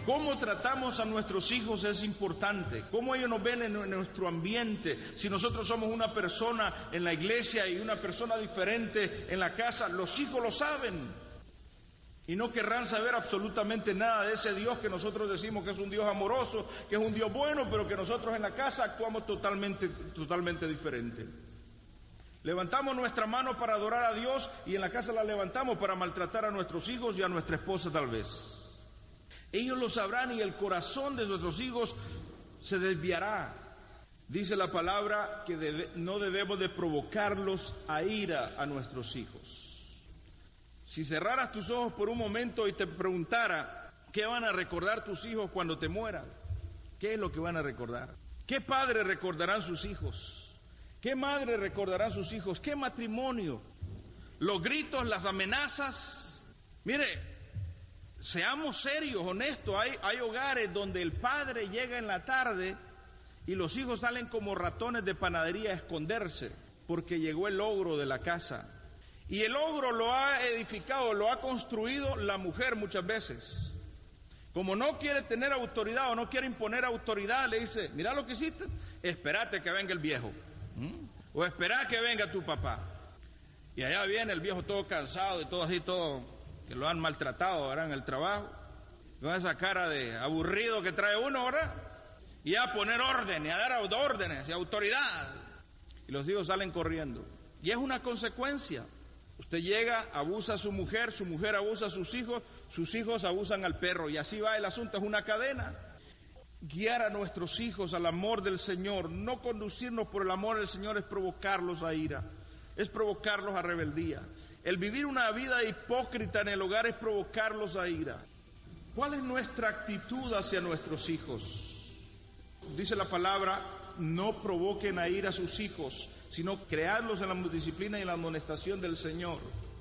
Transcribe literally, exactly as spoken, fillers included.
Cómo tratamos a nuestros hijos es importante, cómo ellos nos ven en nuestro ambiente. Si nosotros somos una persona en la iglesia y una persona diferente en la casa, los hijos lo saben. Y no querrán saber absolutamente nada de ese Dios que nosotros decimos que es un Dios amoroso, que es un Dios bueno, pero que nosotros en la casa actuamos totalmente, totalmente diferente. Levantamos nuestra mano para adorar a Dios y en la casa la levantamos para maltratar a nuestros hijos y a nuestra esposa tal vez. Ellos lo sabrán y el corazón de nuestros hijos se desviará. Dice la palabra que debe, no debemos de provocarlos a ira a nuestros hijos. Si cerraras tus ojos por un momento y te preguntara, ¿qué van a recordar tus hijos cuando te mueran? ¿Qué es lo que van a recordar? ¿Qué padre recordarán sus hijos? ¿Qué madre recordarán sus hijos? ¿Qué matrimonio? Los gritos, las amenazas. Mire, seamos serios, honestos. Hay, hay hogares donde el padre llega en la tarde y los hijos salen como ratones de panadería a esconderse porque llegó el ogro de la casa. Y el ogro lo ha edificado, lo ha construido la mujer muchas veces. Como no quiere tener autoridad o no quiere imponer autoridad, le dice, mira lo que hiciste, espérate que venga el viejo. ¿Mm? O espera que venga tu papá. Y allá viene el viejo todo cansado y todo así, todo, que lo han maltratado, ¿verdad? En el trabajo. Con esa cara de aburrido que trae uno, ¿verdad? Y a poner orden, y a dar órdenes y autoridad. Y los hijos salen corriendo. Y es una consecuencia. Usted llega, abusa a su mujer, su mujer abusa a sus hijos, sus hijos abusan al perro, y así va el asunto, es una cadena. Guiar a nuestros hijos al amor del Señor, no conducirnos por el amor del Señor, es provocarlos a ira, es provocarlos a rebeldía. El vivir una vida hipócrita en el hogar es provocarlos a ira. ¿Cuál es nuestra actitud hacia nuestros hijos? Dice la palabra, no provoquen a ira a sus hijos, sino crearlos en la disciplina y en la amonestación del Señor.